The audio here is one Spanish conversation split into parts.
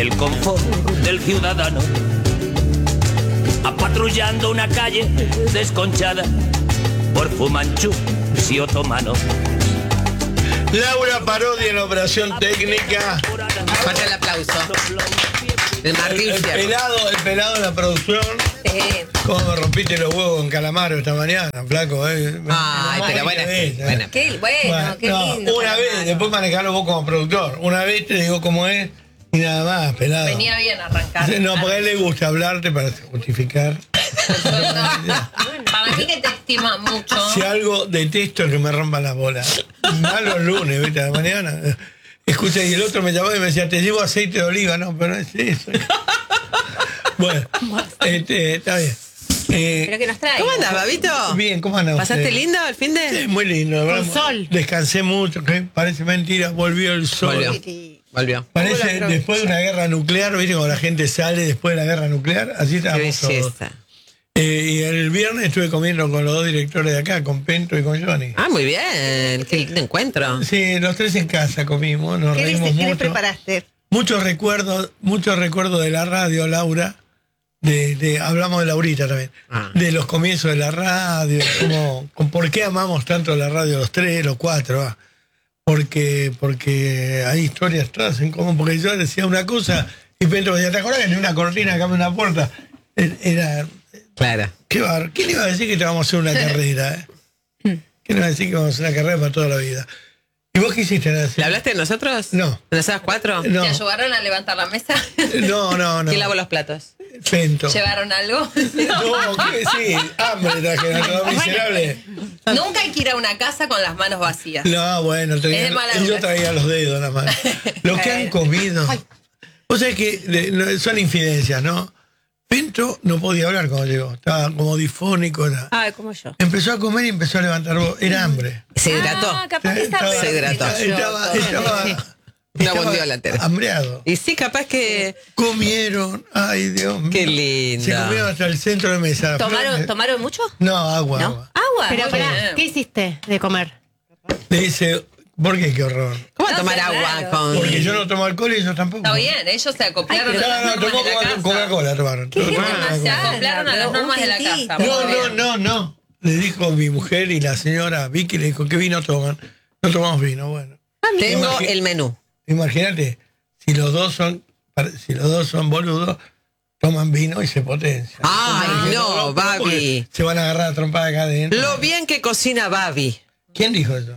el confort del ciudadano, apatrullando una calle desconchada por fumanchú y otomano. Laura Parodi en operación técnica. Falta el aplauso. El Martín El pelado en la producción. ¿Cómo me rompiste los huevos con calamaro esta mañana, flaco? Ay, pero bueno. Qué lindo. Una vez, después manejarlo vos como productor. Una vez te digo cómo es y nada más, pelado. Venía bien arrancar. No, porque a él le gusta hablarte para justificar. Para mí que te estima mucho. Si algo detesto es que me rompan las bolas. Malo el lunes, ¿viste? A la mañana. Escucha, y el otro me llamaba y me decía, te llevo aceite de oliva. No, pero no es eso. Bueno, está bien. ¿Pero qué nos trae? ¿Cómo andas, Babito? Bien, ¿cómo andás? ¿Pasaste lindo el fin de...? Sí, muy lindo. Con sol. Descansé mucho, ¿qué? Parece mentira, volvió el sol. Volvió. Parece después de una guerra nuclear, ¿viste? Cuando la gente sale después de la guerra nuclear, así Qué estábamos todos. belleza. Y el viernes estuve comiendo con los dos directores de acá, con Pento y con Johnny. Ah, muy bien. Qué lindo encuentro. Sí, los tres en casa comimos, nos reímos ¿Qué le mucho. preparaste? Muchos recuerdos de la radio, Laura. Hablamos de Laurita también. De los comienzos de la radio, por qué amamos tanto la radio los tres, los cuatro. Porque hay historias todas en común. Porque yo decía una cosa y Pento decía, ¿te acuerdas que ni una cortina, acá una puerta? Era... Claro. ¿Quién iba a decir que te vamos a hacer una carrera? ¿Quién iba a decir que vamos a hacer una carrera para toda la vida? ¿Y vos qué hiciste? ¿Le hablaste de nosotros? No. ¿De nosotras cuatro? No. ¿Te ayudaron a levantar la mesa? No. ¿Quién lavó los platos? Pento. ¿Llevaron algo? No, ¿qué? Sí, hambre trajeron, todo miserable. Nunca hay que ir a una casa con las manos vacías. No, bueno, Es de mala yo educación. traía los dedos nada más. Lo que han comido. O sea que son infidencias, ¿no? Pento no podía hablar cuando llegó, estaba como difónico. Ay, como yo. Empezó a comer y empezó a levantar voz. Era hambre. Se hidrató. Capaz que está Se hidrató. Una bondiola entera. Hambreado. Y sí, capaz que... Comieron, ay Dios mío. Qué lindo. Se comieron hasta el centro de mesa. ¿Tomaron mucho? No, agua. ¿No? Agua. Agua. Pero Muy pará, bien. ¿qué hiciste de comer? Le dice, ¿por qué? Qué horror. ¿Cómo va a No, tomar qué agua raro. con...? Porque yo no tomo alcohol y ellos tampoco. Está bien, ellos se acoplaron a las No, normas tomó de la casa. Coca-Cola, tomaron. Se Coca-Cola. acoplaron a las normas de la casa. No. Le dijo mi mujer y la señora Vicky, le dijo, ¿qué vino toman? No tomamos vino, bueno. Tengo el menú. Imagínate, si los dos son boludos, toman vino y se potencian. Ay, no, Babi. Se van a agarrar a trompada acá adentro. Lo bien que cocina Babi. ¿Quién dijo eso?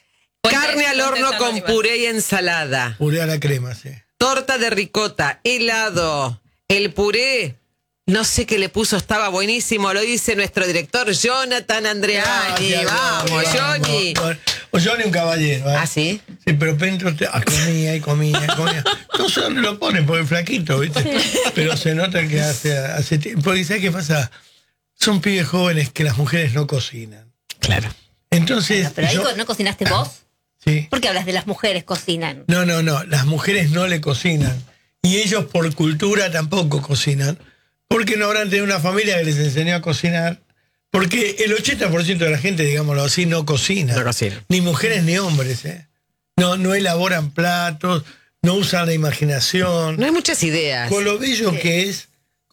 Carne al horno con puré y ensalada. Puré a la crema, sí. Torta de ricota, helado. El puré, no sé qué le puso, estaba buenísimo. Lo dice nuestro director Jonathan Andreani. Vamos, Johnny. O Johnny un caballero. ¿Ah, sí? Sí, pero Pento comía y comía. No solo lo pone porque es flaquito, ¿viste? Pero se nota que hace tiempo. Porque ¿sabes qué pasa? Son pibes jóvenes que las mujeres no cocinan. Claro. Entonces. Pero ahí ¿no cocinaste vos? Sí. ¿Por qué hablas de las mujeres cocinan? No. Las mujeres no le cocinan. Y ellos por cultura tampoco cocinan. Porque no habrán tenido una familia que les enseñó a cocinar. Porque el 80% de la gente, digámoslo así, no cocina. No cocina. Ni mujeres ni hombres, ¿eh? No elaboran platos, no usan la imaginación. No hay muchas ideas. Con lo bello que es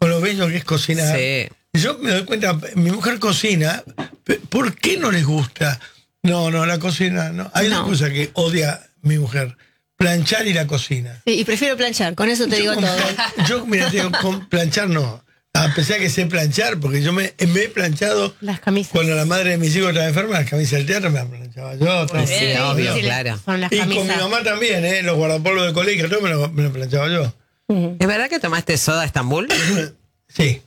cocinar. Sí. Yo me doy cuenta, mi mujer cocina, ¿por qué no les gusta? No, la cocina, no. Hay una cosa que odia mi mujer, planchar y la cocina. Sí, y prefiero planchar, con eso te digo todo. Yo, mira, te digo, con planchar no. A pesar que sé planchar, porque yo me he planchado Las camisas. cuando la madre de mis hijos estaba enferma, las camisas del teatro me las planchaba yo. Todo. Sí, obvio, claro. Son las Y con mi camisas. mamá también, los guardapolvos del colegio, todo me lo planchaba yo. ¿Es verdad que tomaste soda Estambul? Sí.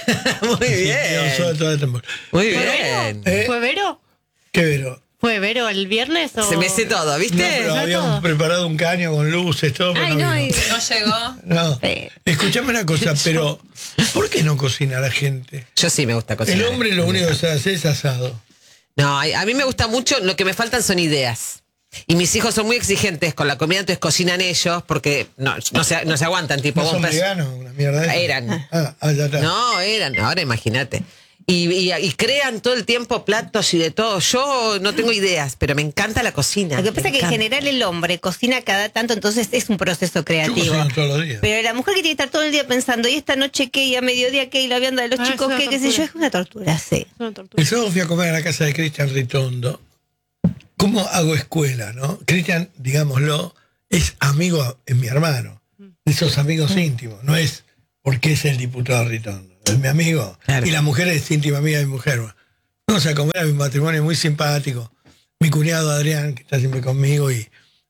Muy bien. Todo el tiempo. Muy bien. ¿Fue Vero? ¿Qué Vero? ¿Fue Vero el viernes o...? Se me sé todo, No, ¿viste? pero habíamos preparado un caño con luces, todo. Pero Ay, no, vino. y no llegó. No. Sí. Escuchame una cosa, pero ¿por qué no cocina la gente? Yo sí me gusta cocinar. El hombre lo único que sabe hacer es asado. No, a mí me gusta mucho, lo que me faltan son ideas. Y mis hijos son muy exigentes con la comida, entonces cocinan ellos porque no se aguantan, tipo... ¿No son vos veganos? Una mierda de eso. Eran. Ya está. No, eran, ahora imagínate. y crean todo el tiempo platos y de todo. Yo no tengo ideas, pero me encanta la cocina. Lo que pasa me es que en encanta. general el hombre cocina cada tanto, entonces es un proceso Yo creativo. cocino todos los días. Pero la mujer que tiene que estar todo el día pensando, y esta noche qué, y a mediodía qué, y la vianda de los Ah, chicos es una qué, qué sé yo, tortura. es una tortura, sí. Es una tortura. El sábado fui a comer a la casa de Cristian Ritondo. ¿Cómo hago escuela, no? Cristian, digámoslo, es amigo, es mi hermano. De esos amigos íntimos. No es porque es el diputado Ritondo. Es mi amigo. Claro. Y la mujer es íntima amiga de mi mujer. Vamos a comer a mi matrimonio muy simpático. Mi cuñado Adrián, que está siempre conmigo, y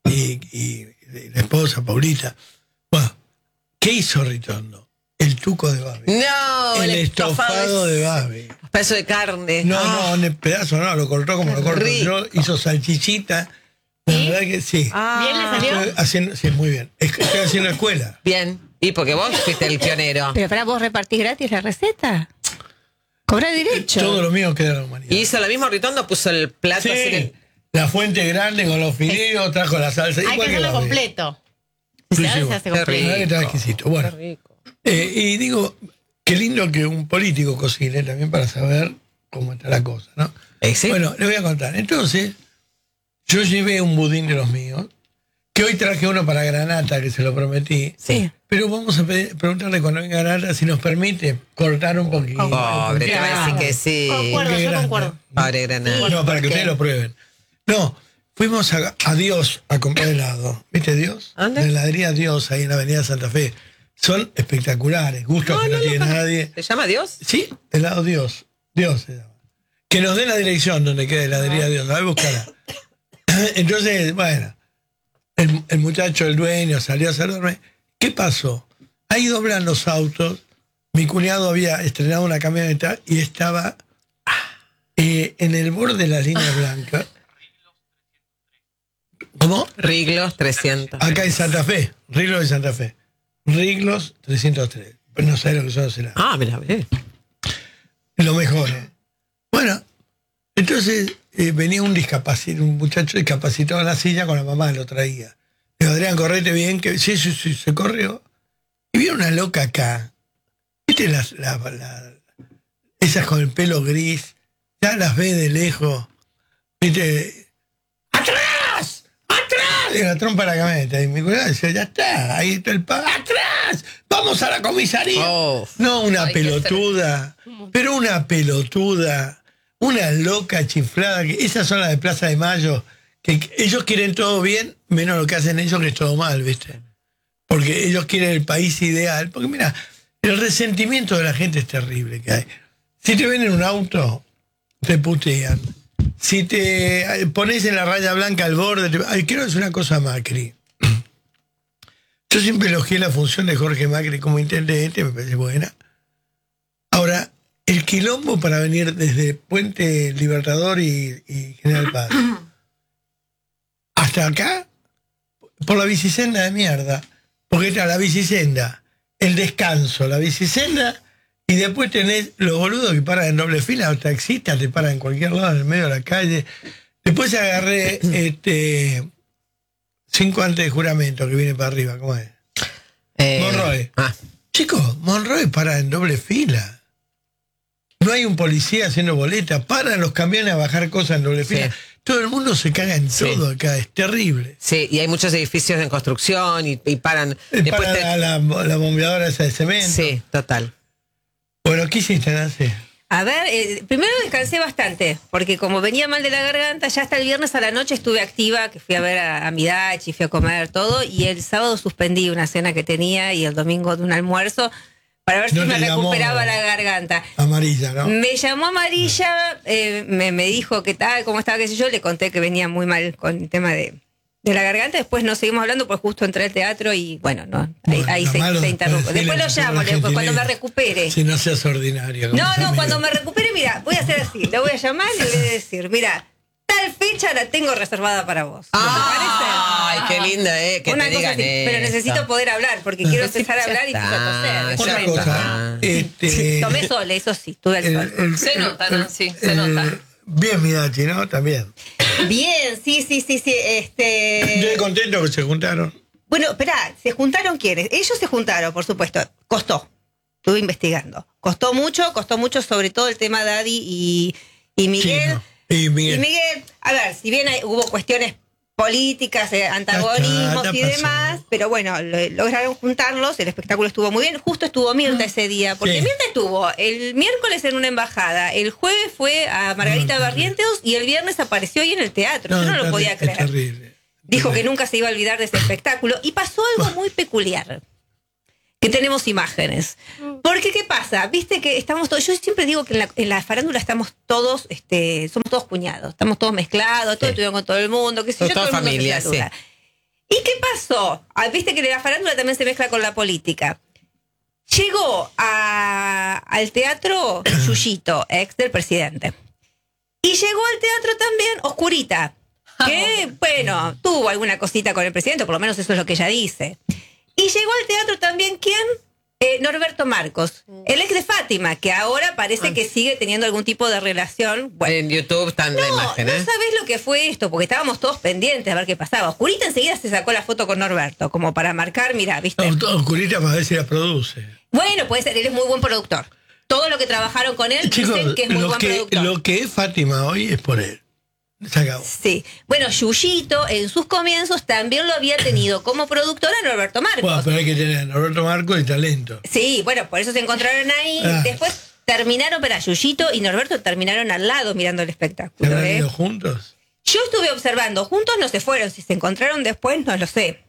la esposa, Paulita. Bueno, ¿qué hizo Ritondo? El tuco de Babi. No, el estofado de Babi. pedazo de carne. No, Ah. no, en el pedazo no, lo cortó como lo corto Rico. yo, hizo salchichita. La verdad que sí. Ah. ¿Bien le salió? Estoy haciendo, sí, muy bien. Estoy haciendo escuela. Bien. Y porque vos fuiste el pionero. Pero para vos repartís gratis la receta. Cobrar derecho. Todo lo mío queda en la humanidad. Y hizo lo mismo Ritondo, puso el plato Sí, así en el- la fuente grande con los fideos, trajo la salsa. Hay que igual hacerlo la Babi. completo. Sí, Se sí, hace, se bueno. hace Qué La completo. verdad que está Rico. exquisito. Bueno, Qué rico. y digo, qué lindo que un político cocine también para saber cómo está la cosa, ¿no? ¿Sí? Bueno, le voy a contar. Entonces, yo llevé un budín de los míos, que hoy traje uno para Granata, que se lo prometí. Sí. Pero vamos a preguntarle cuando venga Granata si nos permite cortar un poquito. Pobre, te va a decir Claro. que sí. Concuerdo, Qué yo grande. concuerdo. Pobre Granada. No, para que ustedes lo prueben. No, fuimos a Dios a comprar helado. ¿Viste Dios? ¿Dónde? La heladería Dios, ahí en la avenida Santa Fe. Son espectaculares, gustos que no tiene nadie. ¿Se llama Dios? Sí, helado Dios. Dios se llama. Que nos den la dirección donde queda heladería Dios. A ver, buscarla. Entonces, bueno, el muchacho, el dueño, salió a saludarme. ¿Qué pasó? Ahí doblan los autos. Mi cuñado había estrenado una camioneta y estaba en el borde de la línea blanca. ¿Cómo? Riglos 300. Acá en Santa Fe. Riglos de Santa Fe. Riglos 303. Pues no sé lo que son los helados. Ah, mira, ve. Lo mejor. Bueno, entonces venía un muchacho discapacitado en la silla con la mamá, lo traía. Le digo, Adrián, correte bien, que sí, se corrió. Y vi una loca acá. ¿Viste esas con el pelo gris? Ya las ve de lejos. ¿Viste? ¡Atrás! ¡Atrás! Y la trompa de la camioneta. Y mi cuñado decía, ya está, ahí está el ¡atrás! ¡Vamos a la comisaría! Oh. No, una Ay, qué pelotuda, pero una pelotuda, una loca chiflada, que esas son las de Plaza de Mayo, que ellos quieren todo bien, menos lo que hacen ellos, que es todo mal, ¿viste? Porque ellos quieren el país ideal. Porque mira, el resentimiento de la gente es terrible que hay. Si te ven en un auto, te putean. Si te pones en la raya blanca al borde, quiero decir una cosa a Macri. Yo siempre elogié la función de Jorge Macri como intendente, me parece buena. Ahora, el quilombo para venir desde Puente Libertador y General Paz hasta acá, por la bicisenda de mierda. Porque está la bicisenda, el descanso, la bicisenda, y después tenés los boludos que paran en doble fila, los taxistas te paran en cualquier lado, en el medio de la calle. Después agarré 5 antes de juramento, que viene para arriba, ¿cómo es? Monroy. Ah, Chicos, Monroy para en doble fila. No hay un policía haciendo boletas, paran los camiones a bajar cosas en doble fila. Sí. Todo el mundo se caga en Sí. todo acá, es terrible. sí, y hay muchos edificios en construcción y paran. Después Para te- la bombeadora esa de cemento. Sí, total. Bueno, ¿qué hiciste, Nancy? A ver, primero descansé bastante, porque como venía mal de la garganta, ya hasta el viernes a la noche estuve activa, que fui a ver a mi Dachi, fui a comer todo, y el sábado suspendí una cena que tenía y el domingo de un almuerzo para ver No si me te llamó recuperaba la garganta. Amarilla, ¿no? Me llamó Amarilla, me dijo qué tal, cómo estaba, qué sé yo, le conté que venía muy mal con el tema de la garganta, después nos seguimos hablando, pues justo entré al teatro y bueno, no, ahí Bueno, malo se interrumpe. decirle Después lo que llamo, la cuando me gentileza. recupere. Si no seas ordinaria. como No, tus no, amigos. cuando me recupere, mira, voy a hacer así, le voy a llamar y le voy a decir, mira, tal fecha la tengo reservada para vos. ¿No te Ay, qué lindo, que Una te cosa digan así, pero eso. necesito poder hablar, porque quiero empezar a hablar y empiezo a toser. Una Ya cosa. está. Tomé sol, eso sí, tuve el sol. Se nota, ¿no? Sí, se nota. Bien, mi Dachi, ¿no? También. Bien, sí. Estoy contento que se juntaron. Bueno, esperá, ¿se juntaron quiénes? Ellos se juntaron, por supuesto. Costó. Estuve investigando. Costó mucho sobre todo el tema Daddy y Miguel. Sí, no. Y Y Miguel. Miguel, a ver, si bien hubo cuestiones políticas, antagonismos Ya y pasó. demás, pero bueno, lograron juntarlos, el espectáculo estuvo muy bien, justo estuvo Mirta ese día, porque Sí. Mirta estuvo el miércoles en una embajada, el jueves fue a Margarita Barrientos y el viernes apareció ahí en el teatro, yo no lo podía Es creer. terrible. Dijo que nunca se iba a olvidar de ese espectáculo y pasó algo muy peculiar. Que tenemos imágenes. Porque, ¿qué pasa? Viste que estamos todos. Yo siempre digo que en la farándula estamos todos, somos todos cuñados, estamos todos mezclados, todos estuvieron con todo el mundo, qué sé yo, Toda todo el mundo familia, se saluda. ¿Y qué pasó? Viste que en la farándula también se mezcla con la política. Llegó al teatro Yuyito, ex del presidente. Y llegó al teatro también Oscurita, que, bueno, tuvo alguna cosita con el presidente, por lo menos eso es lo que ella dice. Y llegó al teatro también, ¿quién? Norberto Marcos, el ex de Fátima, que ahora parece que sigue teniendo algún tipo de relación. Bueno, En YouTube está la imagen, no ¿eh? sabés lo que fue esto, porque estábamos todos pendientes a ver qué pasaba. Oscurita enseguida se sacó la foto con Norberto, como para marcar, mira, ¿viste? No, todo Oscurita para ver si la produce. Bueno, puede ser, él es muy buen productor. Todo lo que trabajaron con él Chicos, dicen que es muy buen productor. lo que es Fátima hoy es por él. Se acabó. Sí. Bueno, Yuyito en sus comienzos también lo había tenido como productora Norberto Marcos. Bueno, pero hay que tener a Norberto Marcos y talento. Sí, bueno, por eso se encontraron ahí. Ah. Después terminaron, pero Yuyito y Norberto terminaron al lado mirando el ¿Se espectáculo. habrán ¿eh? ido juntos? Yo estuve observando, juntos no se fueron, si se encontraron después no lo sé.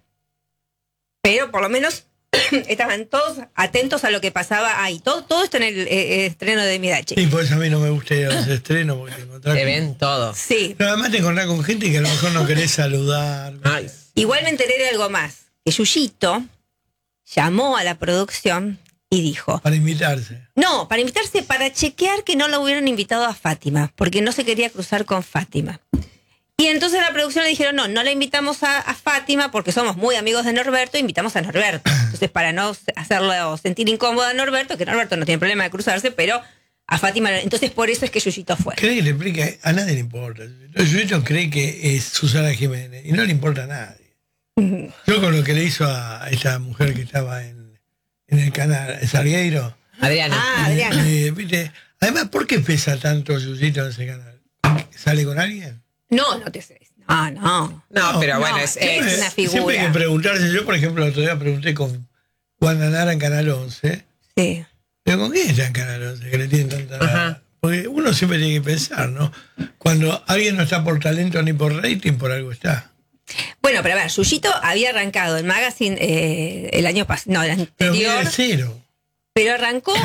Pero por lo menos estaban todos atentos a lo que pasaba ahí. Todo esto en el estreno de Midachi. Y por eso a mí no me gusta ir a los estrenos porque te encontrás Te con- ven todo. Sí. No, además te encontrás con gente que a lo mejor no querés saludar. Ay, Igual me enteré de algo más. Que Yuyito llamó a la producción y dijo... Para invitarse. No, para invitarse, para chequear que no lo hubieran invitado a Fátima, porque no se quería cruzar con Fátima. Y entonces a la producción le dijeron, no la invitamos a Fátima porque somos muy amigos de Norberto, invitamos a Norberto. Entonces, para no hacerlo sentir incómodo a Norberto, que Norberto no tiene problema de cruzarse, pero a Fátima, entonces por eso es que Yuyito fue. ¿Cree que le explique? A nadie le importa. Yuyito cree que es Susana Jiménez y no le importa a nadie. Yo con lo que le hizo a esta mujer que estaba en el canal, Salgueiro, Adriana. Ah, Adriana. ¿viste? Además, ¿por qué pesa tanto Yuyito en ese canal? ¿Sale con alguien? No te sé. No. No, pero bueno, no, es es una figura. Siempre hay que preguntarse. Yo, por ejemplo, el otro día pregunté con Wanda Nara en Canal 11. Sí. Pero ¿con quién está en Canal 11? Que le tienen tanta... Ajá. Porque uno siempre tiene que pensar, ¿no? Cuando alguien no está por talento ni por rating, por algo está. Bueno, pero a ver, Yuyito había arrancado el magazine el año pasado, no, el Pero anterior. mira, cero. Pero arrancó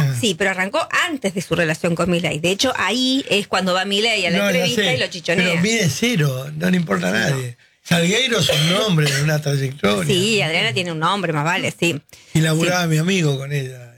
antes de su relación con Milei. De hecho, ahí es cuando va Milei a la No, ya entrevista sé, y lo chichonea. Pero mide cero, no le importa a nadie. Salgueiro es un nombre de una trayectoria. Sí, Adriana tiene un nombre, más vale, sí. Y laburaba mi amigo con ella.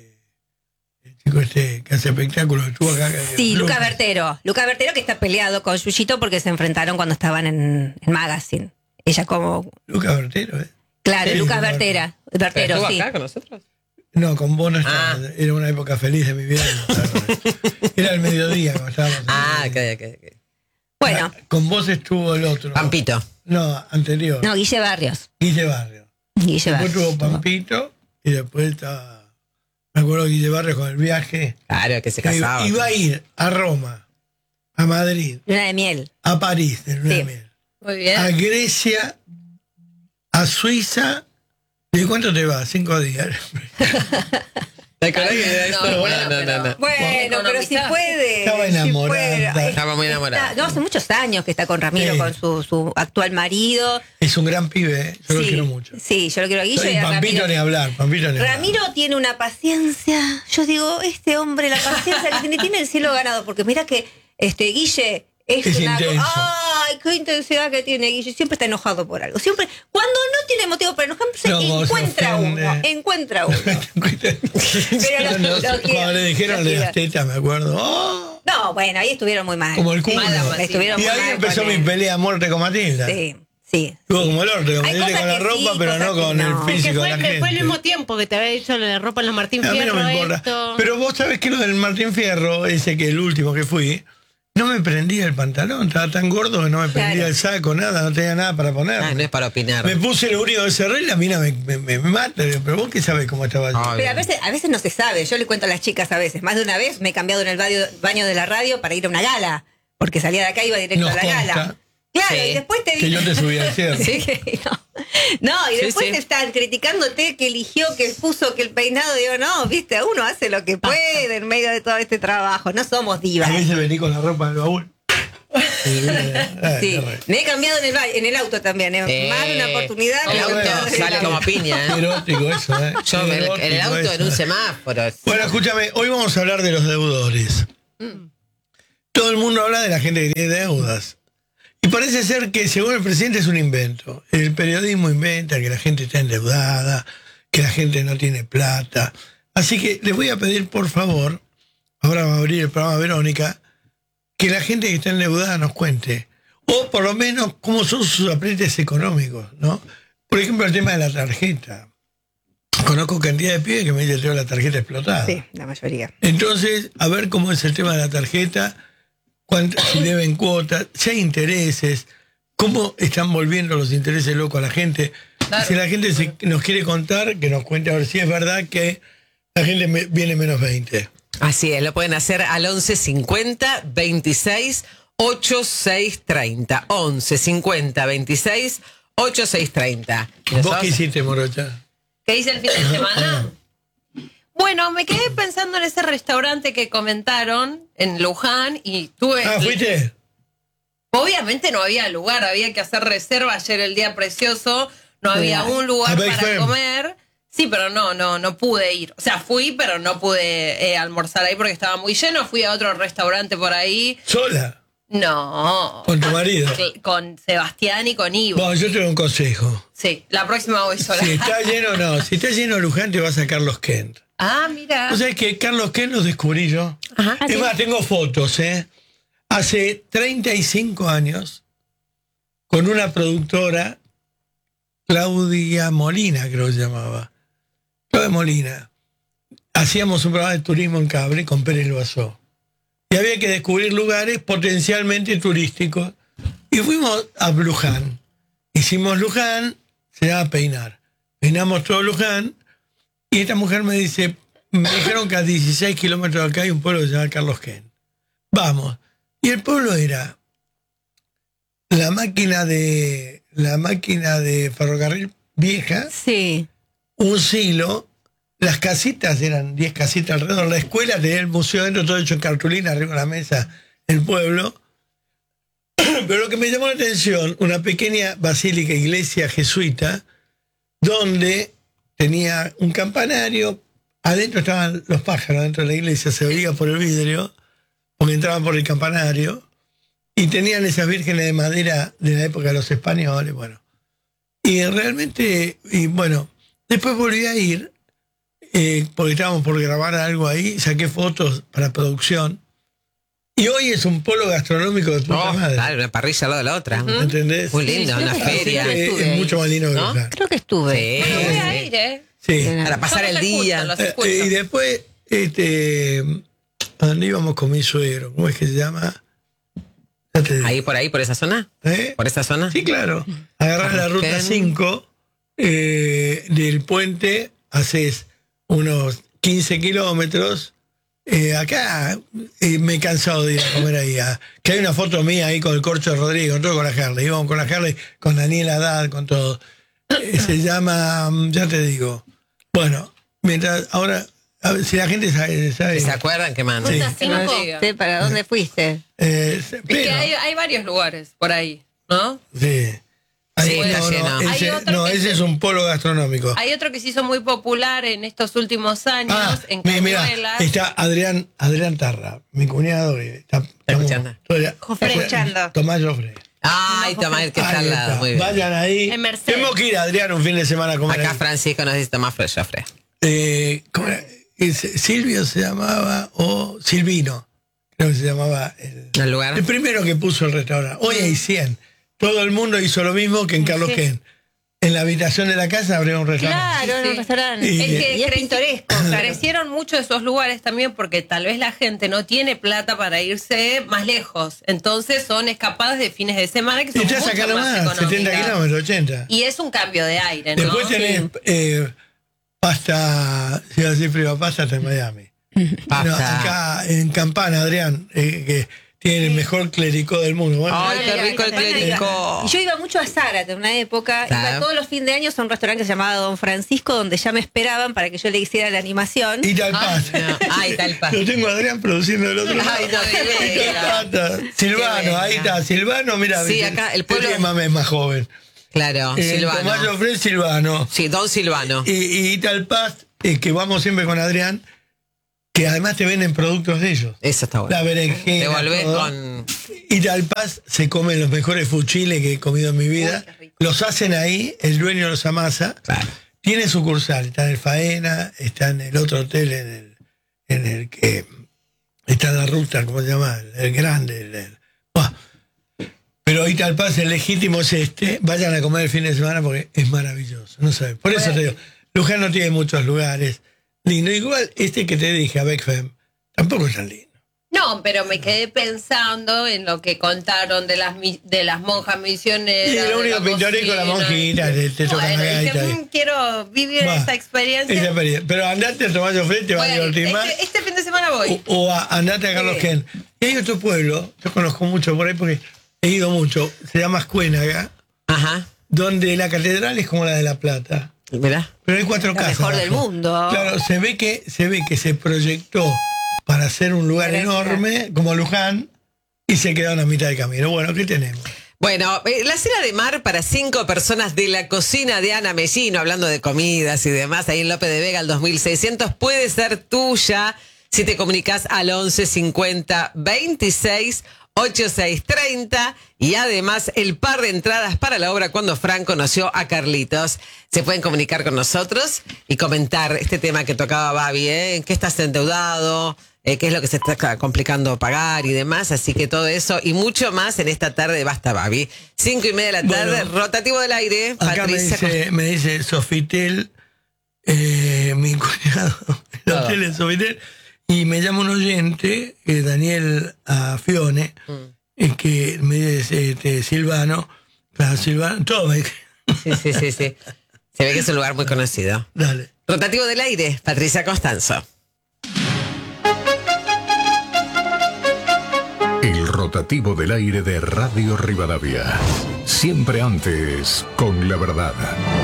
El chico que hace espectáculos, estuvo acá. Sí, Lucas Bertero. Lucas Bertero que está peleado con Yuyito porque se enfrentaron cuando estaban en magazine. Ella como... Lucas Bertero, ¿eh? Claro, Sí, Lucas Lucas Bertero, ¿Estuvo sí. acá con nosotros? No, con vos no estaba. Ah. Era una época feliz de mi vida. Era el mediodía cuando estábamos. Ah, ok. Bueno, Con vos estuvo el otro. Pampito. No, anterior. no, Guille Barrios. Guille Barrio. Guille Después Barrios. tuvo Pampito y después estaba. Me acuerdo Guille Barrio con el viaje. Claro, que se Que casaba. iba a ir a Roma, a Madrid, Luna de miel. a París de luna de Sí. miel, Muy bien. a Grecia, a Suiza. ¿De cuánto te vas? 5 días. ¿Te acordás que era No, esto? bueno, No. Bueno, Bueno, pero si economizar. puede. Estaba si enamorada. puede. Estaba muy enamorada. No, hace muchos años que está con Ramiro, Sí. con su actual marido. Es un gran pibe, ¿eh? Yo lo Sí, quiero mucho. Sí, yo lo quiero a Guille y a Pampito Ramiro. ni hablar, Pampito ni hablar. Ramiro tiene una paciencia. Yo digo, este hombre, la paciencia que tiene el cielo ganado. Porque mira que Guille es una. intenso. ¡Ay, qué intensidad que tiene Guille! Siempre está enojado por algo. Siempre. Cuando no tiene motivo para enojarse, No, se encuentra ofende. uno. Encuentra uno. Pero No, lo quiero, cuando le dijeron lo de quiero. las tetas, me acuerdo. ¡Oh! No, bueno, ahí estuvieron muy mal. Como el culo. Estuvieron Y muy ahí mal empezó con mi él. pelea a muerte con Matilda. Sí, sí. Estuvo como el orto, Hay Matilda cosas con la que ropa, sí, pero cosas no que con no. el Es que físico fue, de la que gente. fue al mismo tiempo que te había dicho lo de ropa en los Martín A mí Fierro. no me importa. esto. Pero vos sabés que lo del Martín Fierro, ese que el último que fui, no me prendía el pantalón, estaba tan gordo que no me prendía el saco, nada, no tenía nada para poner. Ah, no es para opinar. Me puse lo único que cerré y la mina me mata. Digo, pero vos qué sabés cómo estaba yo. Ay, Pero a veces no se sabe. Yo le cuento a las chicas a veces. Más de una vez me he cambiado en el baño de la radio para ir a una gala. Porque salía de acá y iba directo Nos a la consta gala. Claro, Sí. y después te Que yo te subí al cielo. Sí. No, y Sí, después sí. te están criticándote que eligió, que puso, que el peinado. Digo, no, viste, uno hace lo que puede en medio de todo este trabajo. No somos divas. A veces vení con la ropa del baúl. Sí, me he cambiado en el auto también. Más de una oportunidad. El me he auto cambiado en el sale auto. como piña, ¿eh? Erótico eso, ¿eh? Yo en el Erótico auto en eso. un semáforo. Bueno, escúchame, hoy vamos a hablar de los deudores. Todo el mundo habla de la gente que tiene deudas. Y parece ser que, según el presidente, es un invento. El periodismo inventa que la gente está endeudada, que la gente no tiene plata. Así que les voy a pedir, por favor, ahora va a abrir el programa Verónica, que la gente que está endeudada nos cuente. O por lo menos cómo son sus aprietes económicos, ¿no? Por ejemplo, el tema de la tarjeta. Conozco cantidad de pibes que me dicen que tengo la tarjeta explotada. Sí, la mayoría. Entonces, a ver cómo es el tema de la tarjeta, si deben cuotas, si hay intereses, cómo están volviendo los intereses locos a la gente. Claro. Si la gente nos quiere contar, que nos cuente a ver si es verdad que la gente viene menos 20. Así es, lo pueden hacer al 11 50 26 8630. 11 50 26 8630. ¿Vos qué hiciste, Morocha? ¿Qué hice el fin de semana? Bueno, me quedé pensando en ese restaurante que comentaron en Luján y tuve... Ah, ¿fuiste? Obviamente no había lugar, había que hacer reserva. Ayer el día precioso, no había un lugar A Bake para Firm. comer. Sí, pero no pude ir. O sea, fui, pero no pude almorzar ahí porque estaba muy lleno. Fui a otro restaurante por ahí. ¿Sola? No. ¿Con tu marido? Con Sebastián y con Ivo. Bueno, yo te doy un consejo. Sí, la próxima voy sola. Si está lleno, no. Si está lleno Luján, te vas a Carlos Kent. Ah, mira. ¿Vos sabés que Carlos Kent los descubrí yo? Ajá. Es más, tengo fotos, ¿eh? Hace 35 años, con una productora, Claudia Molina, creo que se llamaba. Claudia Molina. Hacíamos un programa de turismo en cable con Pérez Loazó. Y había que descubrir lugares potencialmente turísticos. Y fuimos a Luján. Hicimos Luján, se llama Peinar. Peinamos todo Luján. Y esta mujer me dice, me dijeron que a 16 kilómetros de acá hay un pueblo que se llama Carlos Kent. Vamos. Y el pueblo era la máquina de ferrocarril vieja, Sí. un silo, las casitas eran 10 casitas alrededor, la escuela tenía el museo dentro, todo hecho en cartulina, arriba de la mesa, el pueblo. Pero lo que me llamó la atención, una pequeña basílica, iglesia jesuita, donde tenía un campanario, adentro estaban los pájaros, dentro de la iglesia, se oía por el vidrio, porque entraban por el campanario, y tenían esas vírgenes de madera de la época de los españoles, bueno. Y realmente, y bueno, después volví a ir, porque estábamos por grabar algo ahí, saqué fotos para producción, y hoy es un polo gastronómico de puta Oh, madre. dale, una parrilla al lado de la otra. ¿Entendés? Muy lindo, una sí, feria. sí, Es mucho más lindo que ¿No? Luján. Creo que estuve. Sí. Bueno, voy a ir, ¿eh? Sí. Para pasar Yo el los día. escucho, los escucho. Y después, ¿a dónde íbamos con mi suegro? ¿Cómo es que se llama? Ya te digo. Ahí, por esa zona. ¿Eh? Por esa zona. Sí, claro. Agarrás la ruta 5 del puente, haces unos 15 kilómetros. Acá me he cansado de ir a comer ahí. Que hay una foto mía ahí con el Corcho de Rodríguez, con todo con la Harley. Íbamos con la Harley, con Daniel Haddad, con todo. Se llama, ya te digo. Bueno, mientras ahora, a ver, si la gente sabe. ¿Se acuerdan que man? Sí. Sí, No no sé para dónde fuiste. Es que Pero, hay varios lugares por ahí, ¿no? sí. Ahí, Sí, está lleno. Hay otro que ese es un polo gastronómico. Hay otro que se hizo muy popular en estos últimos años, en mira, Cañuelas. está Adrián Tarra, mi cuñado que está escuchando. Escuchando. Tomás Joffre. Ay, toma el que está Ahí al lado. está. Muy bien. Vayan ahí. En Merced. Tenemos que ir, Adrián, un fin de semana a comer. Acá ahí. Francisco nos dice Tomás Joffre. ¿Cómo era? Silvio se llamaba, o Silvino, creo que se llamaba ¿El lugar? el primero que puso el restaurante. Hoy hay 100. Todo el mundo hizo lo mismo que en Carlos Sí. Kent. en la habitación de la casa habría un restaurante. Claro, en un restaurante. Y- Es que Y es pintoresco. Carecieron mucho de esos lugares también porque tal vez la gente no tiene plata para irse más lejos. Entonces son escapadas de fines de semana que Y son estás mucho acá más nomás, económicas. 70 kilómetros, 80. Y es un cambio de aire, ¿no? Después tenés pasta, si iba a decir Priva Pasta, hasta en Miami. Pasta. No, acá en Campana, Adrián, que tiene el mejor clericó del mundo. Bueno, Ay, qué rico el clericó. Y yo iba mucho a Zárate en una época, Claro. iba todos los fines de año a un restaurante que se llamaba Don Francisco, donde ya me esperaban para que yo le hiciera la animación. y tal paz. Ay, tal paz. Lo tengo a Adrián produciendo del otro lado. Ay, no, de veras. Silvano, ahí veras. está, Silvano, mira. Sí, acá el pueblo- es más joven. Claro, Tomás Silvano. Joffre, Silvano. Sí, Don Silvano. Y tal paz, que vamos siempre con Adrián, que además te venden productos de ellos. Eso está bueno. La berenjena. Te volvés todo. con... Y tal paz se comen los mejores fuchiles que he comido en mi vida. Los hacen ahí, el dueño los amasa. Claro. Tiene sucursal, está en el Faena, está en el otro hotel, en el que está en la ruta, ¿cómo se llama? El grande. Buah. Pero ahí tal paz, el legítimo es este. Vayan a comer el fin de semana porque es maravilloso. No sabes. Por eso te digo, Luján no tiene muchos lugares lindos. Igual este que te dije, a Beckfem, tampoco es tan lindo. No, pero me quedé pensando en lo que contaron de las monjas misioneras. Y lo de único la pintoresco la cocina. monjita, te tocan Bueno, la dije, gaita ahí. quiero vivir Va, esa experiencia. esa experiencia. Pero andate a Tomás Joffre, te va a Bueno, divertir más. este fin de semana voy. Andate a Carlos Sí. Ken. Y hay otro pueblo, yo conozco mucho por ahí porque he ido mucho, se llama Ascuénaga, Ajá. donde la catedral es como la de La Plata. Mirá. Pero hay 4 La casas. mejor del abajo. mundo. Claro, se ve que se proyectó para hacer un lugar Gracias. enorme, como Luján, y se quedaron a mitad de camino. Bueno, ¿qué tenemos? Bueno, la cena de mar para 5 personas de la cocina de Ana Mellino, hablando de comidas y demás, ahí en López de Vega, al 2600, puede ser tuya si te comunicas al 11 50 26 8630 y además el par de entradas para la obra Cuando Frank conoció a Carlitos. Se pueden comunicar con nosotros y comentar este tema que tocaba Babi, ¿en qué estás endeudado? ¿Qué es lo que se está complicando pagar y demás? Así que todo eso y mucho más en esta tarde de Basta Babi. 5:30 de la tarde, Bueno, rotativo del aire. Acá me dice Sofitel, mi cuñado, el hotel es Sofitel, y me llama un oyente, Daniel Afione, que me dice Silvano, claro, Silvano, todo me Sí. Se ve que es un lugar muy conocido. dale. Rotativo del aire, Patricia Constanzo. El rotativo del aire de Radio Rivadavia. Siempre antes, con la verdad.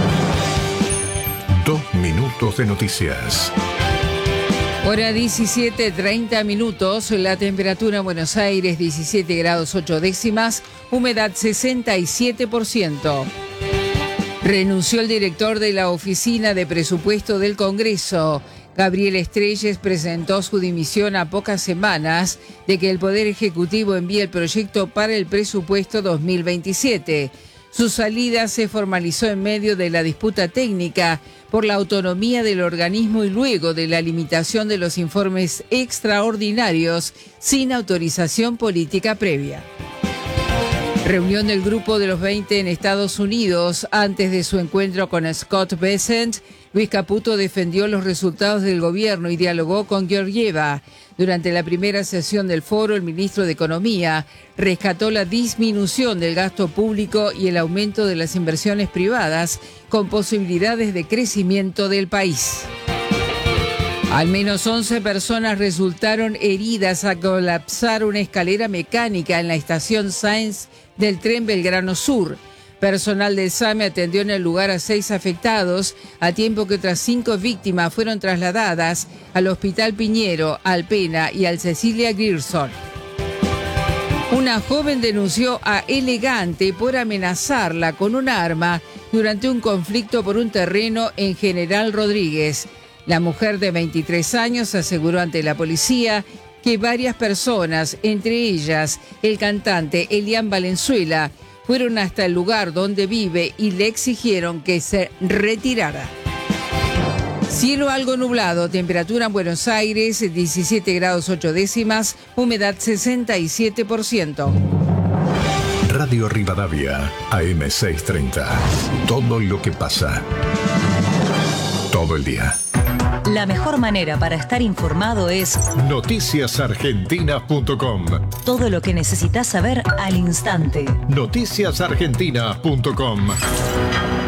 2 minutos de noticias. Hora 17:30 minutos, la temperatura en Buenos Aires 17 grados 8 décimas, humedad 67%. Renunció el director de la Oficina de Presupuesto del Congreso. Gabriel Estrelles presentó su dimisión a pocas semanas de que el Poder Ejecutivo envíe el proyecto para el presupuesto 2027. Su salida se formalizó en medio de la disputa técnica por la autonomía del organismo y luego de la limitación de los informes extraordinarios sin autorización política previa. Reunión del Grupo de los 20 en Estados Unidos. Antes de su encuentro con Scott Bessent, Luis Caputo defendió los resultados del gobierno y dialogó con Georgieva. Durante la primera sesión del foro, el ministro de Economía rescató la disminución del gasto público y el aumento de las inversiones privadas con posibilidades de crecimiento del país. Al menos 11 personas resultaron heridas al colapsar una escalera mecánica en la estación Sáenz del tren Belgrano Sur. Personal del SAME atendió en el lugar a 6 afectados, a tiempo que otras 5 víctimas fueron trasladadas al Hospital Piñero, al Pena y al Cecilia Grierson. Una joven denunció a Elegante por amenazarla con un arma durante un conflicto por un terreno en General Rodríguez. La mujer de 23 años aseguró ante la policía que varias personas, entre ellas el cantante Elian Valenzuela, fueron hasta el lugar donde vive y le exigieron que se retirara. Cielo algo nublado, temperatura en Buenos Aires 17 grados 8 décimas, humedad 67%. Radio Rivadavia, AM630. Todo lo que pasa. Todo el día. La mejor manera para estar informado es noticiasargentinas.com. todo lo que necesitas saber al instante. Noticiasargentinas.com.